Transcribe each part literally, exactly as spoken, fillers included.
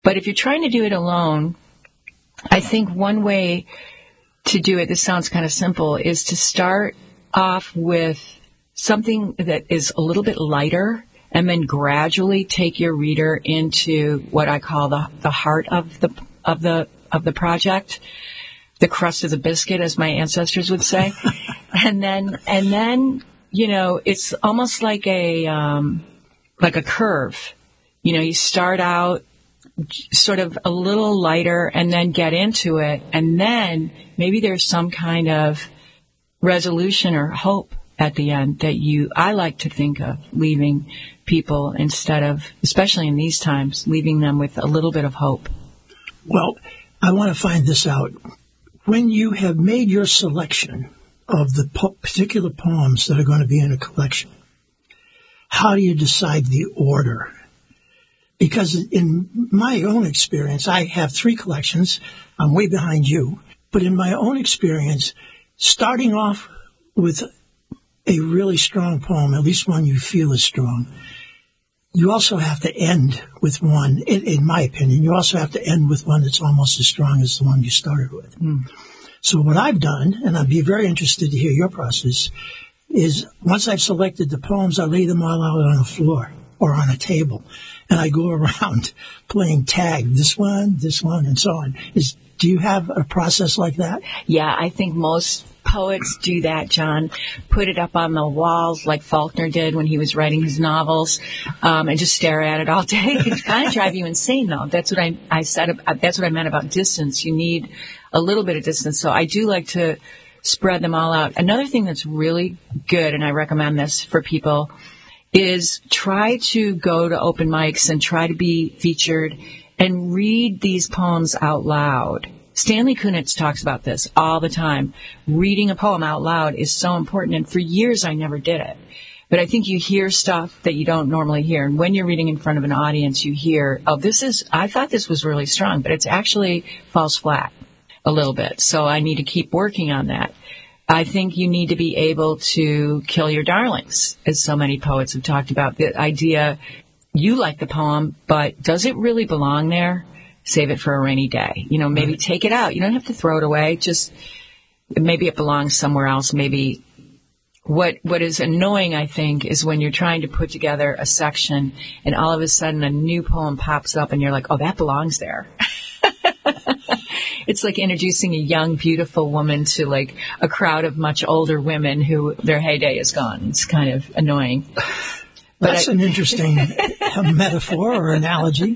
But if you're trying to do it alone, I think one way to do it, this sounds kind of simple, is to start off with something that is a little bit lighter and then gradually take your reader into what I call the the heart of the of the of the project, the crust of the biscuit, as my ancestors would say. and then and then, you know, it's almost like a um, like a curve. You know, you start out sort of a little lighter and then get into it, and then maybe there's some kind of resolution or hope at the end that you, I like to think of leaving people instead of, especially in these times, leaving them with a little bit of hope. Well, I want to find this out. When you have made your selection of the po- particular poems that are going to be in a collection, how do you decide the order? Because in my own experience, I have three collections. I'm way behind you. But in my own experience, starting off with a really strong poem, at least one you feel is strong, you also have to end with one, in, in my opinion, you also have to end with one that's almost as strong as the one you started with. Mm. So what I've done, and I'd be very interested to hear your process, is once I've selected the poems, I lay them all out on the floor or on a table, and I go around playing tag, this one, this one, and so on. Is Do you have a process like that? Yeah, I think most poets do that, John. Put it up on the walls like Faulkner did when he was writing his novels, um, and just stare at it all day. It kind of drive you insane, though. That's what I, I said. That's what I meant about distance. You need a little bit of distance. So I do like to spread them all out. Another thing that's really good, and I recommend this for people, is try to go to open mics and try to be featured and read these poems out loud. Stanley Kunitz talks about this all the time. Reading a poem out loud is so important, and for years I never did it. But I think you hear stuff that you don't normally hear, and when you're reading in front of an audience, you hear, oh, this is, I thought this was really strong, but it's actually falls flat a little bit, so I need to keep working on that. I think you need to be able to kill your darlings, as so many poets have talked about. The idea, you like the poem, but does it really belong there? Save it for a rainy day. You know, maybe take it out. You don't have to throw it away. Just maybe it belongs somewhere else. Maybe what what is annoying, I think, is when you're trying to put together a section and all of a sudden a new poem pops up and you're like, oh, that belongs there. It's like introducing a young, beautiful woman to like a crowd of much older women who their heyday is gone. It's kind of annoying. That's I, an interesting metaphor or analogy.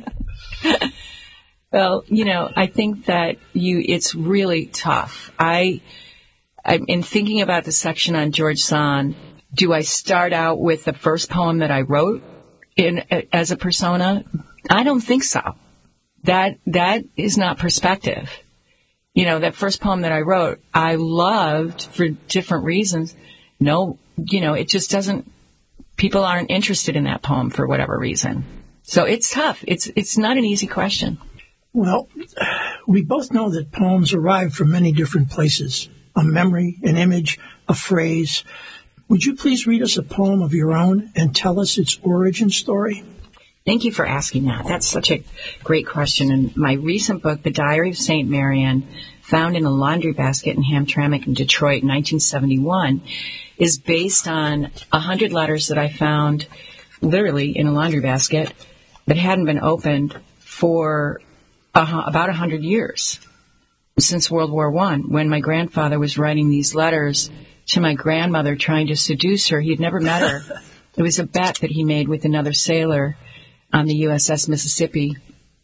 Well, you know, I think that you, it's really tough. I, I'm in thinking about the section on George Sand, do I start out with the first poem that I wrote in as a persona? I don't think so. That, that is not perspective. You know, that first poem that I wrote, I loved for different reasons. No, you know, it just doesn't, people aren't interested in that poem for whatever reason. So it's tough. It's, it's not an easy question. Well, we both know that poems arrive from many different places. A memory, an image, a phrase. Would you please read us a poem of your own and tell us its origin story? Thank you for asking that. That's such a great question. In my recent book, The Diary of Saint Marian, found in a laundry basket in Hamtramck in Detroit in nineteen seventy-one, is based on a hundred letters that I found literally in a laundry basket that hadn't been opened for uh, about a hundred years, since World War One, when my grandfather was writing these letters to my grandmother trying to seduce her. He had never met her. It was a bet that he made with another sailor on the U S S Mississippi.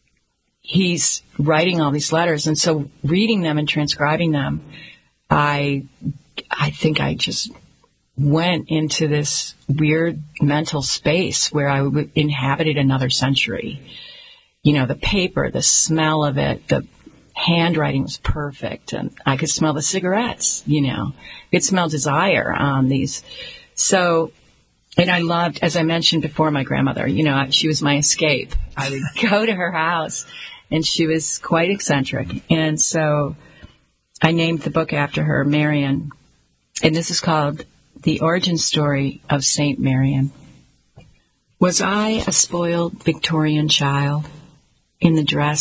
He's writing all these letters, and so reading them and transcribing them, I, I think I just went into this weird mental space where I inhabited another century. You know, the paper, the smell of it, the handwriting was perfect, and I could smell the cigarettes, you know. I could smell desire on these. So, and I loved, as I mentioned before, my grandmother, you know, she was my escape. I would go to her house, and she was quite eccentric. And so I named the book after her, Marian. And this is called The Origin Story of Saint Marian. Was I a spoiled Victorian child? in the dress